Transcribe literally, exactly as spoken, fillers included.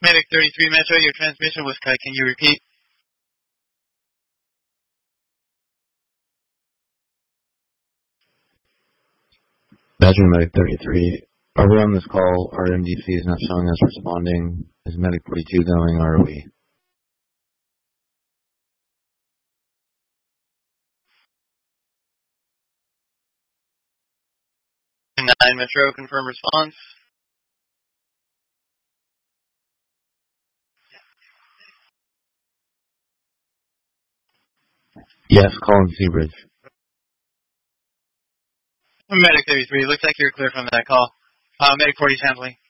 Medic thirty-three Metro, your transmission was cut. Can you repeat? Metro Medic thirty-three. Are we on this call? Our M D C is not showing us responding. Is Medic forty-two going, or are we? nine Metro, confirm response. Yes, calling Seabridge. Medic thirty-three, looks like you're clear from that call. Uh, Medic forty is handling.